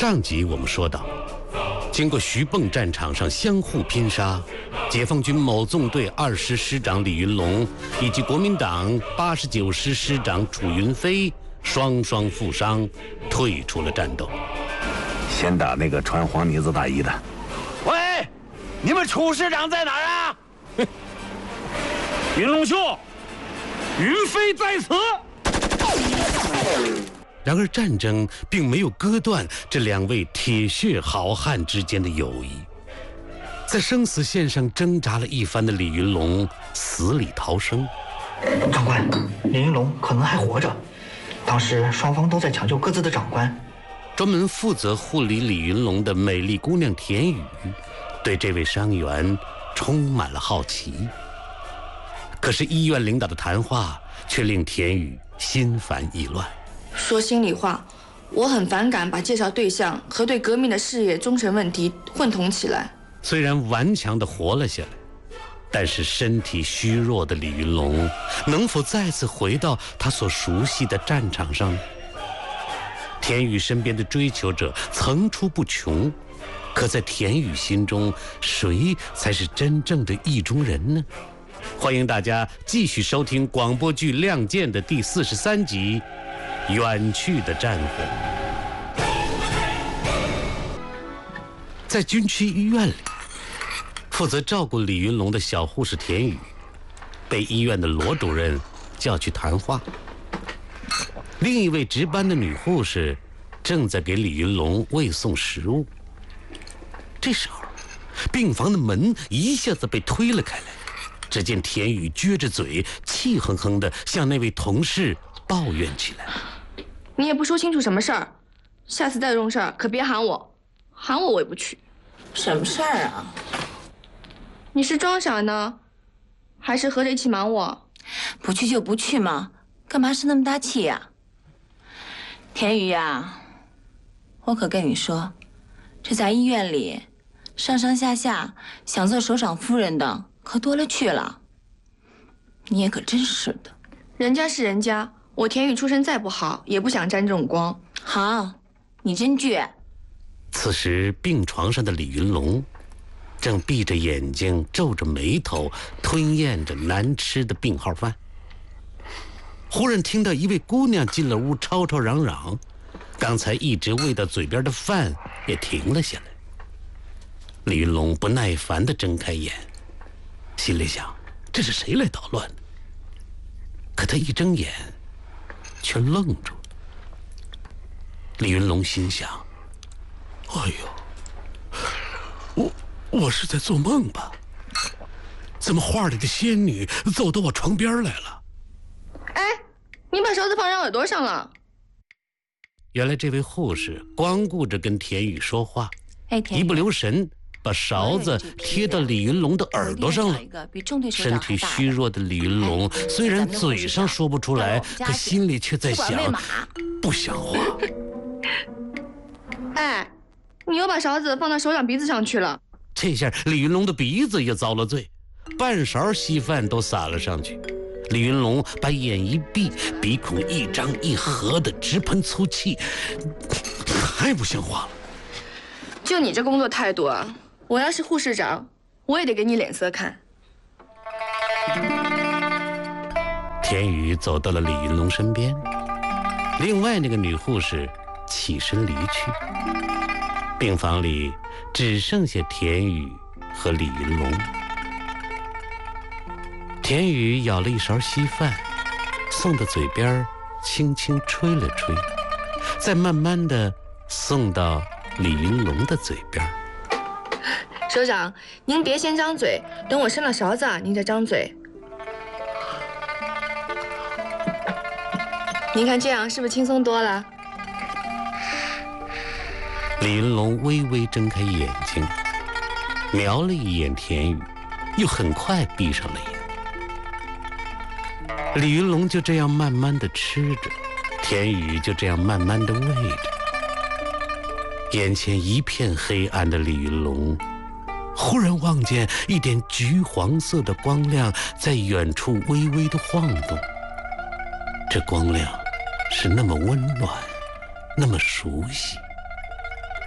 上集我们说到，经过徐蚌战场上相互拼杀，解放军某纵队2师师长李云龙以及国民党89师师长楚云飞双双负伤，退出了战斗。 先打那个穿黄呢子大衣的。喂，你们楚师长在哪儿啊？ 云龙兄，云飞在此。 然而战争并没有割断这两位铁血好汉之间的友谊。在生死线上挣扎了一番的李云龙死里逃生。 长官，李云龙可能还活着，当时双方都在抢救各自的长官。 专门负责护理李云龙的美丽姑娘田雨对这位伤员充满了好奇。可是医院领导的谈话却令田雨心烦意乱。 说心里话，我很反感把介绍对象和对革命的事业忠诚问题混同起来。 虽然顽强地活了下来，但是身体虚弱的李云龙能否再次回到他所熟悉的战场上？田雨身边的追求者层出不穷，可在田雨心中，谁才是真正的意中人呢？欢迎大家继续收听广播剧《亮剑》的第43集《远去的战火》。在军区医院里，负责照顾李云龙的小护士田雨被医院的罗主任叫去谈话。另一位值班的女护士正在给李云龙喂送食物。这时候，病房的门一下子被推了开来，只见田雨撅着嘴，气哼哼地向那位同事抱怨起来：“ 你也不说清楚什么事儿，下次再有这种事儿可别喊我，喊我我也不去。” 什么事儿啊？ 你是装傻呢，还是合着一起瞒我？ 不去就不去嘛，干嘛生那么大气呀？田雨呀，我可跟你说，这在医院里，上上下下想做首长夫人的可多了去了。你也可真是的， 人家是人家，我田雨出身再不好，也不想沾这种光。 好，你真倔。 此时病床上的李云龙正闭着眼睛皱着眉头吞咽着难吃的病号饭。忽然听到一位姑娘进了屋，吵吵嚷嚷，刚才一直喂到嘴边的饭也停了下来。李云龙不耐烦地睁开眼，心里想，这是谁来捣乱的？可他一睁眼却愣住了。李云龙心想，哎呦，我是在做梦吧？怎么画里的仙女走到我床边来了？ 哎，你把勺子放人耳朵上了。 原来这位护士光顾着跟田雨说话，一不留神把勺子贴到李云龙的耳朵上了。身体虚弱的李云龙虽然嘴上说不出来，可心里却在想，不像话。 哎，你又把勺子放到首长鼻子上去了。 这下李云龙的鼻子也遭了罪，半勺稀饭都洒了上去。李云龙把眼一闭，鼻孔一张一合的直喷粗气，太不像话了。 就你这工作态度啊，我要是护士长，我也得给你脸色看。 田雨走到了李云龙身边，另外那个女护士起身离去。病房里只剩下田雨和李云龙。田雨舀了一勺稀饭，送到嘴边，轻轻吹了吹，再慢慢地送到李云龙的嘴边。 首长，您别先张嘴，等我伸了勺子，您再张嘴。您看这样是不是轻松多了？ 李云龙微微睁开眼睛，瞄了一眼田雨，又很快闭上了眼。李云龙就这样慢慢地吃着，田雨就这样慢慢地喂着。眼前一片黑暗的李云龙，忽然望见一点橘黄色的光亮在远处微微地晃动。这光亮是那么温暖，那么熟悉。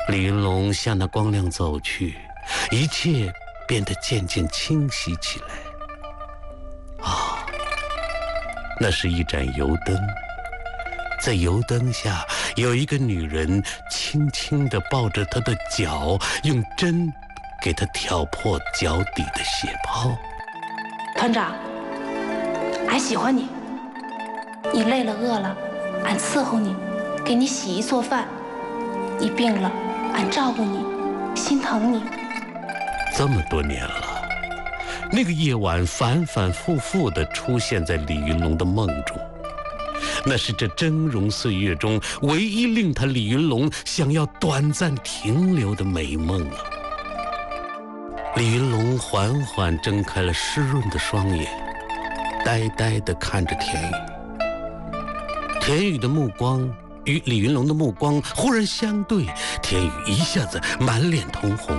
李云龙向那光亮走去，一切变得渐渐清晰起来。啊，那是一盏油灯，在油灯下有一个女人轻轻地抱着他的脚，用针给他挑破脚底的血泡。 团长，俺喜欢你。你累了饿了，俺伺候你，给你洗衣做饭；你病了，俺照顾你，心疼你。 这么多年了，那个夜晚反反复复地出现在李云龙的梦中，那是这峥嵘岁月中唯一令他李云龙想要短暂停留的美梦啊！李云龙缓缓睁开了湿润的双眼，呆呆地看着田雨。田雨的目光与李云龙的目光忽然相对，田雨一下子满脸通红。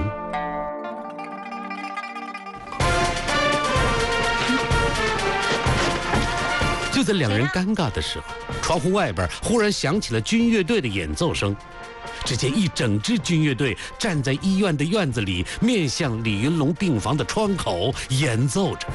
就在两人尴尬的时候，窗户外边忽然响起了军乐队的演奏声。只见一整支军乐队站在医院的院子里，面向李云龙病房的窗口演奏着。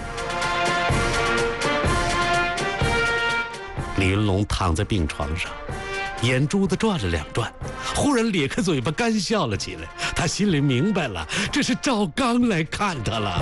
李云龙躺在病床上，眼珠子转了2转，忽然咧开嘴巴干笑了起来。他心里明白了，这是赵刚来看他了。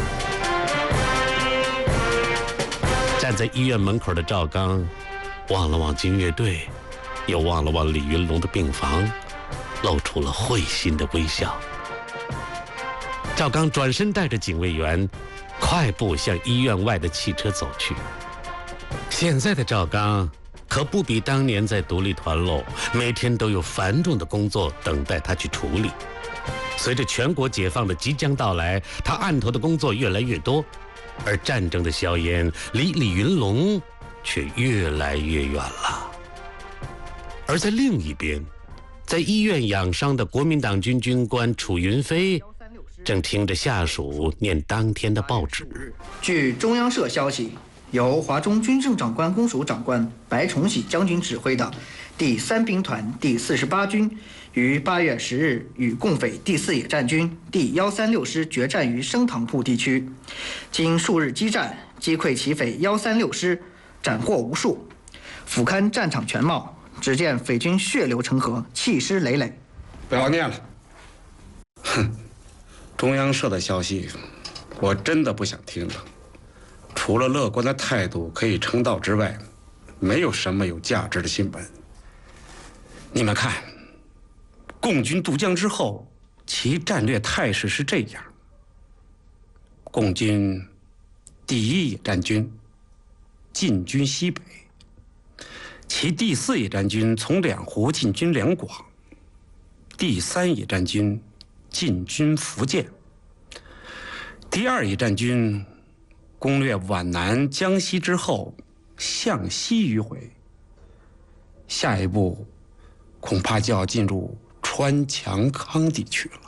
站在医院门口的赵刚望了望军乐队，又望了望李云龙的病房，露出了会心的微笑。赵刚转身带着警卫员快步向医院外的汽车走去。现在的赵刚可不比当年在独立团喽，每天都有繁重的工作等待他去处理。随着全国解放的即将到来，他案头的工作越来越多，而战争的硝烟离李云龙却越来越远了。而在另一边，在医院养伤的国民党军军官楚云飞正听着下属念当天的报纸。 据中央社消息，由华中军政长官公署长官白崇禧将军指挥的第3兵团第48军于8月10日与共匪第4野战军第136师决战于升塘铺地区，经数日激战，击溃其匪136师，斩获无数。俯瞰战场全貌，只见匪军血流成河，弃尸累累。 不要念了。哼，中央社的消息，我真的不想听了。除了乐观的态度可以称道之外，没有什么有价值的新闻。你们看，共军渡江之后，其战略态势是这样：共军第1野战军进军西北，其第4野战军从两湖进军两广，第3野战军进军福建，第2野战军攻略皖南、江西之后，向西迂回，下一步恐怕就要进入川强康地区了。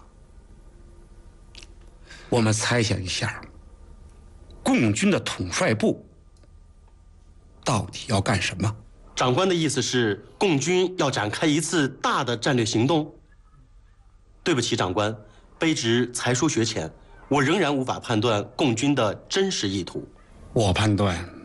我们猜想一下，共军的统帅部到底要干什么？ 长官的意思是，共军要展开一次大的战略行动。对不起，长官，卑职才疏学浅，我仍然无法判断共军的真实意图。 我判断